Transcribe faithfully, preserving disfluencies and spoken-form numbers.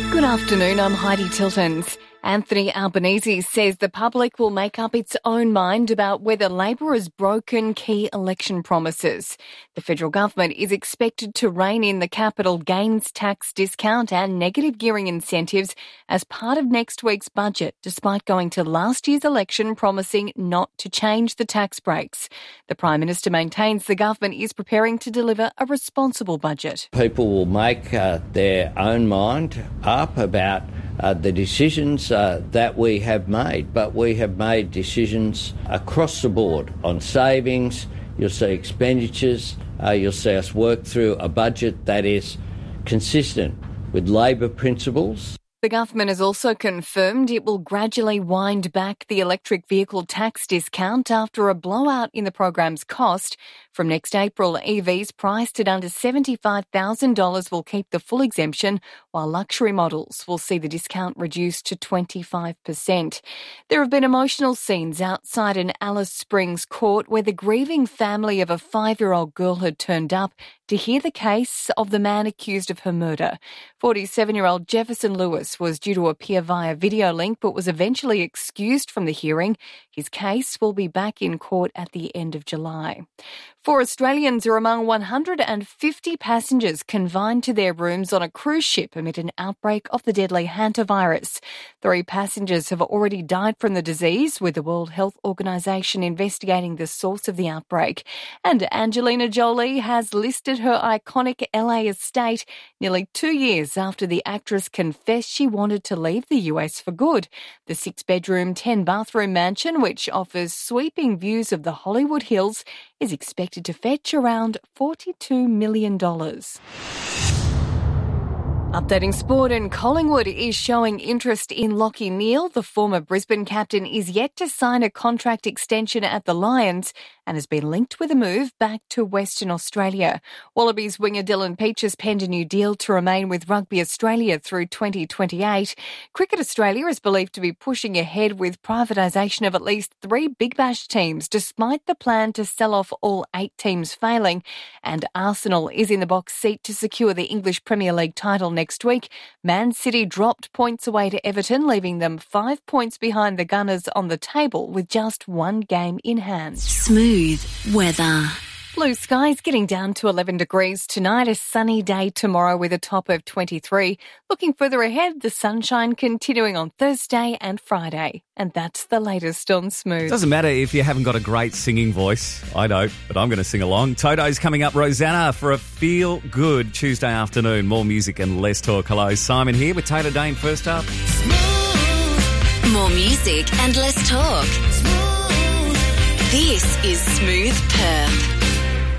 Good afternoon, I'm Heidi Tiltons. Anthony Albanese says the public will make up its own mind about whether Labor has broken key election promises. The federal government is expected to rein in the capital gains tax discount and negative gearing incentives as part of next week's budget, despite going to last year's election promising not to change the tax breaks. The Prime Minister maintains the government is preparing to deliver a responsible budget. People will make uh, their own mind up about Uh, the decisions uh, that we have made, but we have made decisions across the board on savings. You'll see expenditures. Uh, you'll see us work through a budget that is consistent with Labor principles. The government has also confirmed it will gradually wind back the electric vehicle tax discount after a blowout in the program's cost. From next April, E Vs priced at under seventy-five thousand dollars will keep the full exemption, while luxury models will see the discount reduced to twenty-five percent. There have been emotional scenes outside an Alice Springs court where the grieving family of a five-year-old girl had turned up to hear the case of the man accused of her murder. forty-seven-year-old Jefferson Lewis was due to appear via video link but was eventually excused from the hearing. His case will be back in court at the end of July. Four Australians are among one hundred fifty passengers confined to their rooms on a cruise ship amid an outbreak of the deadly hantavirus. Three passengers have already died from the disease, with the World Health Organization investigating the source of the outbreak. And Angelina Jolie has listed her iconic L A estate nearly two years after the actress confessed she wanted to leave the U S for good. The six-bedroom, ten-bathroom mansion, which offers sweeping views of the Hollywood Hills, is expected to fetch around forty-two million dollars. Updating sport, and Collingwood is showing interest in Lachie Neale. The former Brisbane captain is yet to sign a contract extension at the Lions and has been linked with a move back to Western Australia. Wallabies winger Dylan Peach has penned a new deal to remain with Rugby Australia through twenty twenty-eight. Cricket Australia is believed to be pushing ahead with privatisation of at least three Big Bash teams, despite the plan to sell off all eight teams failing. And Arsenal is in the box seat to secure the English Premier League title next week. Man City dropped points away to Everton, leaving them five points behind the Gunners on the table with just one game in hand. Smooth weather. Blue skies getting down to eleven degrees tonight, a sunny day tomorrow with a top of twenty-three. Looking further ahead, the sunshine continuing on Thursday and Friday. And that's the latest on Smooth. Doesn't matter if you haven't got a great singing voice. I don't, but I'm going to sing along. Toto's coming up, Rosanna, for a feel-good Tuesday afternoon. More music and less talk. Hello, Simon here with Taylor Dane first up. Smooth. More music and less talk. Smooth. This is Smooth Perth.